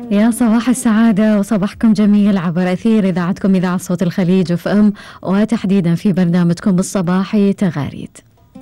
يا صباح السعادة وصباحكم جميل عبر أثير إذاعتكم إذاعة صوت الخليج اف ام، وتحديدا في برنامجكم الصباحي تغاريد.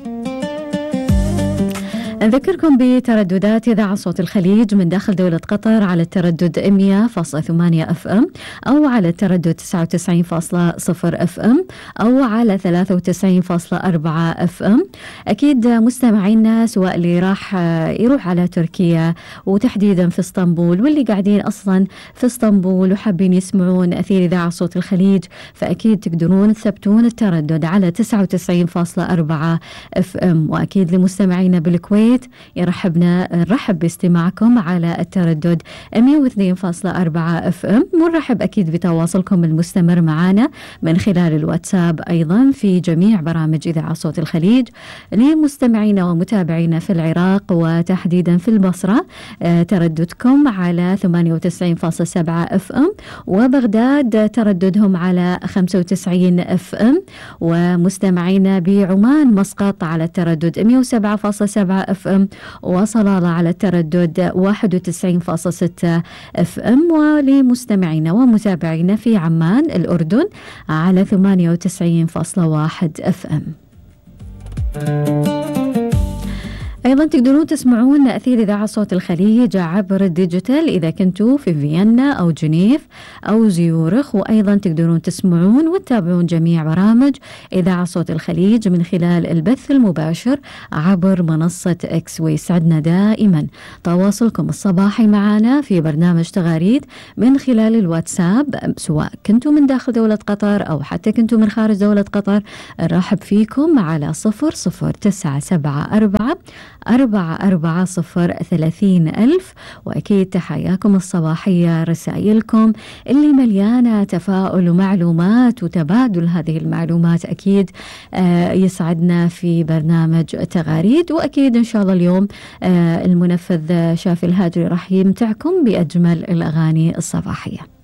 نذكركم بترددات إذاعة صوت الخليج من داخل دولة قطر على التردد 100.8 اف ام، أو على التردد 99.0 اف ام، أو على 93.4 اف ام. أكيد مستمعينا سواء اللي راح يروح على تركيا وتحديدا في اسطنبول، واللي قاعدين أصلا في اسطنبول وحابين يسمعون أثير إذاعة صوت الخليج، فأكيد تقدرون تثبتون التردد على 99.4 اف ام. وأكيد لمستمعينا بالكويت نرحب باستماعكم على التردد 102.4 اف ام. ونرحب أكيد بتواصلكم المستمر معنا من خلال الواتساب أيضا في جميع برامج إذاعة صوت الخليج. لمستمعينا ومتابعينا في العراق وتحديدا في البصرة ترددكم على 98.7 اف ام، وبغداد ترددهم على 95 اف ام، ومستمعينا بعمان مسقط على التردد 107.7 اف ام، وصلالة على التردد 91.6 اف ام، ولمستمعينا ومتابعينا في عمان الأردن على 98.1 اف ام. أيضا تقدرون تسمعون أثير إذاعة صوت الخليج عبر الديجيتال إذا كنتوا في فيينا أو جنيف أو زيورخ، وأيضا تقدرون تسمعون وتتابعون جميع برامج إذاعة صوت الخليج من خلال البث المباشر عبر منصة إكس. ويسعدنا دائما تواصلكم الصباحي معنا في برنامج تغاريد من خلال الواتساب، سواء كنتوا من داخل دولة قطر أو حتى كنتوا من خارج دولة قطر. نرحب فيكم على 00974 44030000. وأكيد تحياكم الصباحية، رسائلكم اللي مليانة تفاؤل ومعلومات وتبادل هذه المعلومات أكيد يسعدنا في برنامج تغاريد. وأكيد إن شاء الله اليوم المنفذ شافي الهاجري راح يمتعكم بأجمل الأغاني الصباحية.